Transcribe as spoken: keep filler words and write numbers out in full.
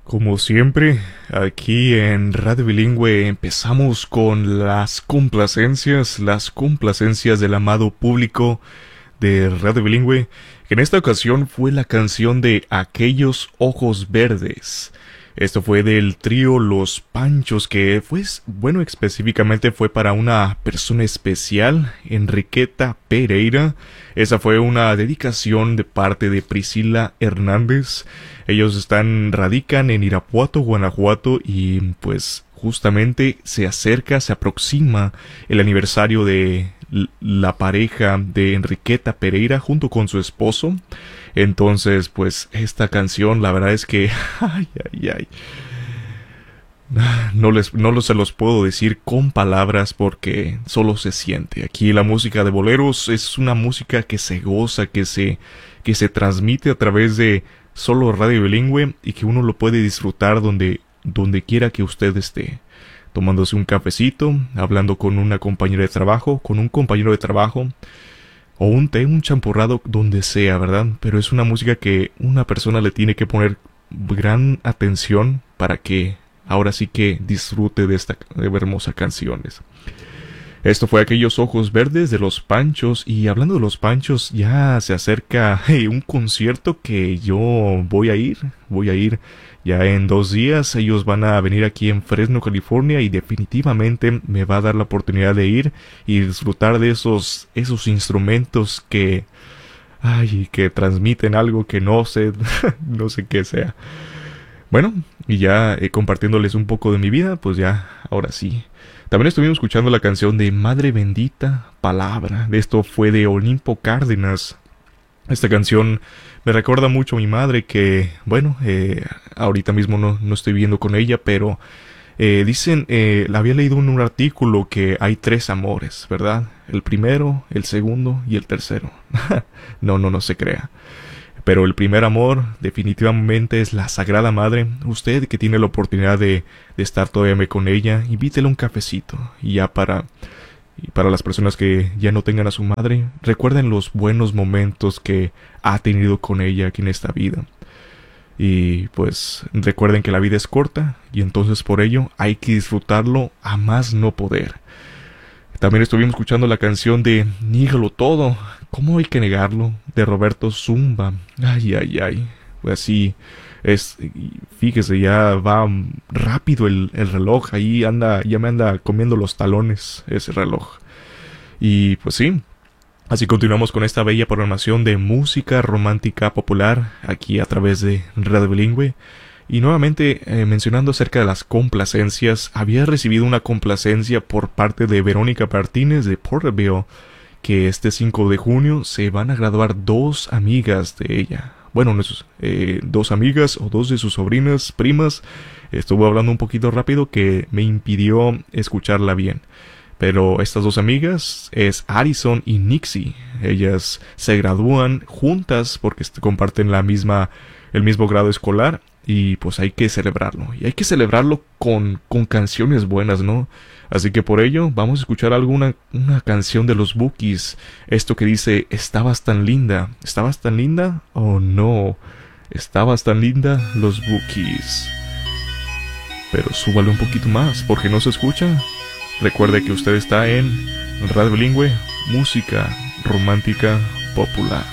Como siempre, aquí en Radio Bilingüe empezamos con las complacencias, las complacencias del amado público de Radio Bilingüe, que en esta ocasión fue la canción de Aquellos Ojos Verdes. Esto fue del trío Los Panchos, que fue, bueno, específicamente fue para una persona especial, Enriqueta Pereira. Esa fue una dedicación de parte de Priscila Hernández. Ellos están, radican en Irapuato, Guanajuato, y pues justamente se acerca, se aproxima el aniversario de la pareja de Enriqueta Pereira junto con su esposo. Entonces, pues, esta canción, la verdad es que, ay, ay, ay, no les, no los, se los puedo decir con palabras porque solo se siente. Aquí la música de boleros es una música que se goza, que se, que se transmite a través de solo Radio Bilingüe y que uno lo puede disfrutar donde, donde quiera que usted esté. Tomándose un cafecito, hablando con una compañera de trabajo, con un compañero de trabajo, o un té, un champurrado, donde sea, ¿verdad? Pero es una música que una persona le tiene que poner gran atención para que ahora sí que disfrute de esta hermosa canciones. Esto fue Aquellos Ojos Verdes de Los Panchos. Y hablando de Los Panchos, ya se acerca hey, un concierto que yo voy a ir, voy a ir ya en dos días. Ellos van a venir aquí en Fresno, California, y definitivamente me va a dar la oportunidad de ir y disfrutar de esos, esos instrumentos que, ay, que transmiten algo que no sé, no sé qué sea. Bueno, y ya eh, compartiéndoles un poco de mi vida, pues ya, ahora sí. También estuvimos escuchando la canción de Madre Bendita Palabra. Esto fue de Olimpo Cárdenas. Esta canción me recuerda mucho a mi madre que, bueno, eh, ahorita mismo no, no estoy viviendo con ella, pero eh, dicen, eh, había leído en un artículo que hay tres amores, ¿verdad? El primero, el segundo y el tercero. no, no, no se crea. Pero el primer amor definitivamente es la Sagrada Madre. Usted que tiene la oportunidad de, de estar todavía con ella, invítele un cafecito. Y ya para, y para las personas que ya no tengan a su madre, recuerden los buenos momentos que ha tenido con ella aquí en esta vida. Y pues recuerden que la vida es corta y entonces por ello hay que disfrutarlo a más no poder. También estuvimos escuchando la canción de Nígalo Todo, ¿cómo hay que negarlo? De Roberto Zumba. Ay, ay, ay. Pues así es, fíjese, ya va rápido el, el reloj. Ahí anda, ya me anda comiendo los talones ese reloj. Y pues sí, así continuamos con esta bella programación de música romántica popular aquí a través de Radio Bilingüe. Y nuevamente, eh, mencionando acerca de las complacencias, había recibido una complacencia por parte de Verónica Martínez de Porterville, que este cinco de junio se van a graduar dos amigas de ella. Bueno, no es, eh, dos amigas o dos de sus sobrinas, primas. Estuve hablando un poquito rápido que me impidió escucharla bien. Pero estas dos amigas es Alison y Nixie. Ellas se gradúan juntas porque comparten la misma, el mismo grado escolar. Y pues hay que celebrarlo. Y hay que celebrarlo con, con canciones buenas, ¿no? Así que por ello vamos a escuchar alguna una canción de los Bukis. Esto que dice, estabas tan linda. ¿Estabas tan linda? Oh no. Estabas tan linda, los Bukis. Pero súbale un poquito más porque no se escucha. Recuerde que usted está en Radio Bilingüe, música romántica popular.